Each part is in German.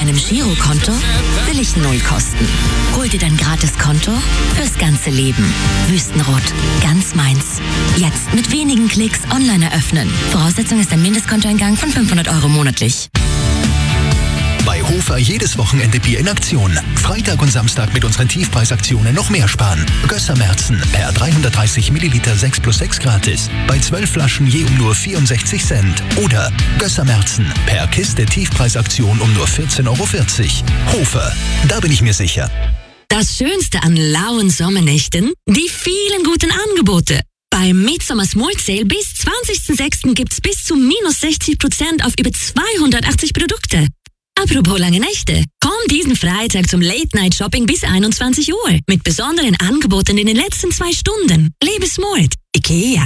einem Girokonto? Billig null Kosten. Hol dir dein gratis Konto fürs ganze Leben. Wüstenrot, ganz meins. Jetzt mit wenigen Klicks online eröffnen. Voraussetzung ist ein Mindestkontoeingang von 500 € monatlich. Bei Hofer jedes Wochenende Bier in Aktion. Freitag und Samstag mit unseren Tiefpreisaktionen noch mehr sparen. Gösser-Märzen per 330 Milliliter 6+6 gratis. Bei 12 Flaschen je um nur 64 Cent. Oder Gösser-Märzen per Kiste Tiefpreisaktion um nur 14,40 €. Hofer, da bin ich mir sicher. Das Schönste an lauen Sommernächten? Die vielen guten Angebote. Beim Midsummer Small Sale bis 20.06. gibt's bis zu minus 60% auf über 280 Produkte. Apropos lange Nächte. Komm diesen Freitag zum Late-Night-Shopping bis 21 Uhr mit besonderen Angeboten in den letzten 2 Stunden. Lebe smart. IKEA.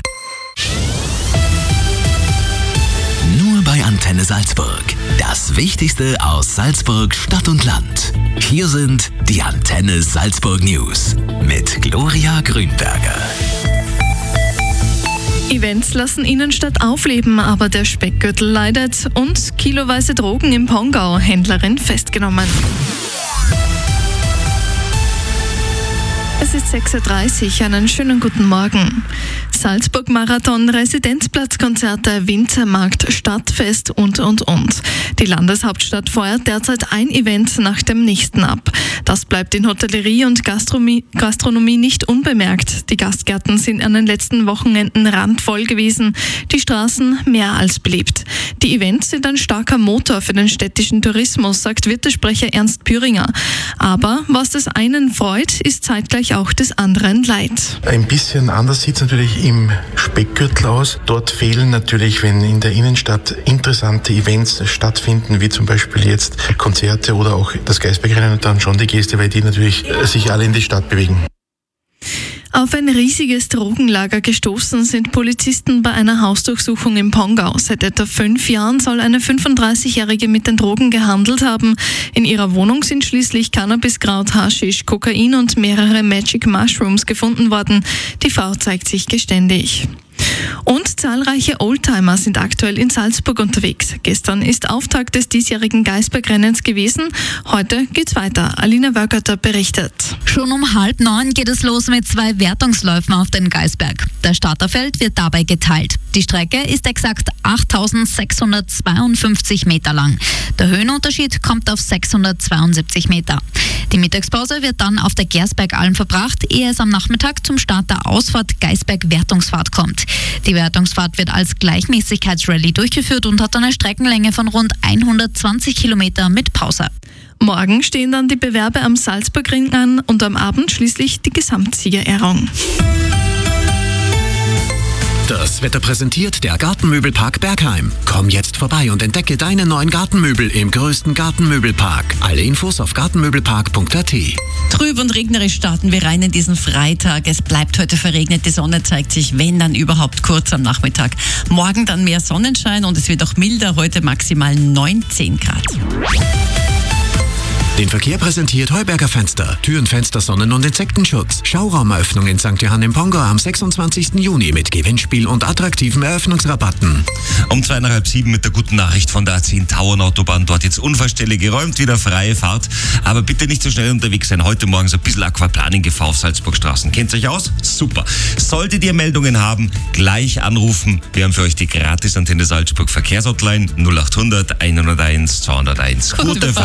Nur bei Antenne Salzburg. Das Wichtigste aus Salzburg, Stadt und Land. Hier sind die Antenne Salzburg News mit Gloria Grünberger. Events lassen Innenstadt aufleben, aber der Speckgürtel leidet und kiloweise Drogen im Pongau, Händlerin festgenommen. Es ist 6:30 Uhr, einen schönen guten Morgen. Salzburg-Marathon, Residenzplatzkonzerte, Wintermarkt, Stadtfest und. Die Landeshauptstadt feuert derzeit ein Event nach dem nächsten ab. Das bleibt in Hotellerie und Gastronomie nicht unbemerkt. Die Gastgärten sind an den letzten Wochenenden randvoll gewesen, die Straßen mehr als belebt. Die Events sind ein starker Motor für den städtischen Tourismus, sagt Wirtesprecher Ernst Püringer. Aber was des einen freut, ist zeitgleich auch des anderen leid. Ein bisschen anders sieht es natürlich im Speckgürtel aus. Dort fehlen natürlich, wenn in der Innenstadt interessante Events stattfinden, wie zum Beispiel jetzt Konzerte oder auch das Geisbergrennen, und dann schon die Gäste, weil die natürlich sich alle in die Stadt bewegen. Auf ein riesiges Drogenlager gestoßen sind Polizisten bei einer Hausdurchsuchung im Pongau. Seit etwa 5 Jahren soll eine 35-Jährige mit den Drogen gehandelt haben. In ihrer Wohnung sind schließlich Cannabiskraut, Haschisch, Kokain und mehrere Magic Mushrooms gefunden worden. Die Frau zeigt sich geständig. Und zahlreiche Oldtimer sind aktuell in Salzburg unterwegs. Gestern ist Auftakt des diesjährigen Geisbergrennens gewesen. Heute geht's weiter. Alina Wörgötter berichtet. Schon um 8:30 geht es los mit 2 Wertungsläufen auf den Geisberg. Der Starterfeld wird dabei geteilt. Die Strecke ist exakt 8.652 Meter lang. Der Höhenunterschied kommt auf 672 Meter. Die Mittagspause wird dann auf der Gersbergalm verbracht, ehe es am Nachmittag zum Start der Ausfahrt Geisberg-Wertungsfahrt kommt. Die Wertungsfahrt wird als Gleichmäßigkeitsrallye durchgeführt und hat eine Streckenlänge von rund 120 Kilometer mit Pause. Morgen stehen dann die Bewerbe am Salzburgring an und am Abend schließlich die Gesamtsiegerehrung. Das Wetter präsentiert der Gartenmöbelpark Bergheim. Komm jetzt vorbei und entdecke deine neuen Gartenmöbel im größten Gartenmöbelpark. Alle Infos auf gartenmöbelpark.at. Trüb und regnerisch starten wir rein in diesen Freitag. Es bleibt heute verregnet, die Sonne zeigt sich, wenn dann überhaupt, kurz am Nachmittag. Morgen dann mehr Sonnenschein und es wird auch milder, heute maximal 19 Grad. Den Verkehr präsentiert Heuberger Fenster. Türen, Fenster, Sonnen- und Insektenschutz. Schauraumeröffnung in St. Johann im Pongau am 26. Juni mit Gewinnspiel und attraktiven Eröffnungsrabatten. Um 6:30 mit der guten Nachricht von der A10-Tauernautobahn. Dort jetzt Unfallstelle geräumt, wieder freie Fahrt. Aber bitte nicht so schnell unterwegs sein. Heute Morgen so ein bisschen Aquaplaning-Gefahr auf Salzburgstraßen. Kennt ihr euch aus? Super. Solltet ihr Meldungen haben, gleich anrufen. Wir haben für euch die Gratis-Antenne Salzburg Verkehrshotline 0800 101 201. Gute Fahrt.